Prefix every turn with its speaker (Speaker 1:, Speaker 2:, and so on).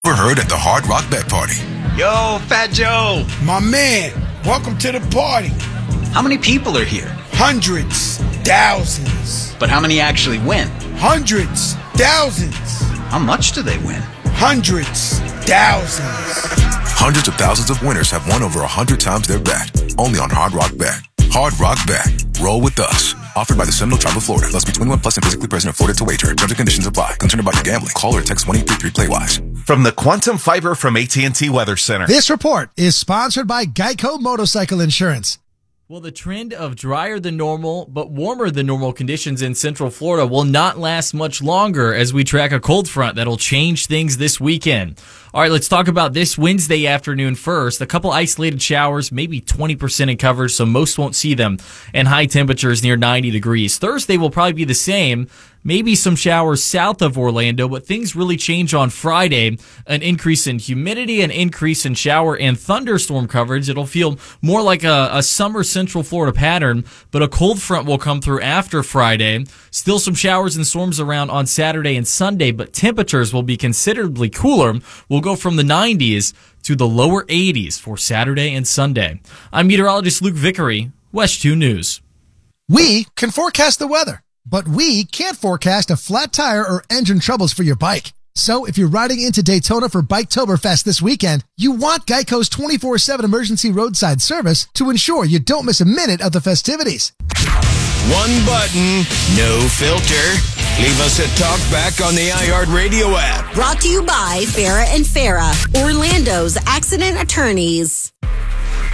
Speaker 1: overheard at the Hard Rock Bet Party.
Speaker 2: Yo, Fat Joe.
Speaker 3: My man, welcome to the party.
Speaker 2: How many people are here?
Speaker 3: Hundreds, thousands.
Speaker 2: But how many actually win?
Speaker 3: Hundreds, thousands.
Speaker 2: How much do they win?
Speaker 3: Hundreds, thousands.
Speaker 1: Hundreds of thousands of winners have won over 100 times their bet. Only on Hard Rock Bet. Hard Rock Bet. Roll with us. Offered by the Seminole Tribe of Florida. Must be 21 plus and physically present in Florida to wager. Terms and conditions apply. Concerned about your gambling? Call or text 1-833-PLAY-WISE.
Speaker 4: From the Quantum Fiber from AT&T Weather Center.
Speaker 5: This report is sponsored by Geico Motorcycle Insurance.
Speaker 6: Well, the trend of drier than normal but warmer than normal conditions in Central Florida will not last much longer as we track a cold front that'll change things this weekend. All right, let's talk about this Wednesday afternoon first. A couple isolated showers, maybe 20% in coverage, so most won't see them, and high temperatures near 90 degrees. Thursday will probably be the same. Maybe some showers south of Orlando, but things really change on Friday. An increase in humidity, an increase in shower and thunderstorm coverage. It'll feel more like a summer Central Florida pattern, but a cold front will come through after Friday. Still some showers and storms around on Saturday and Sunday, but temperatures will be considerably cooler. We'll go from the 90s to the lower 80s for Saturday and Sunday. I'm meteorologist Luke Vickery, West 2 News.
Speaker 5: We can forecast the weather, but we can't forecast a flat tire or engine troubles for your bike. So if you're riding into Daytona for Biketoberfest this weekend, you want Geico's 24/7 emergency roadside service to ensure you don't miss a minute of the festivities.
Speaker 7: One button, no filter. Leave us a talkback on the iHeartRadio app.
Speaker 8: Brought to you by Farah and Farah, Orlando's accident attorneys.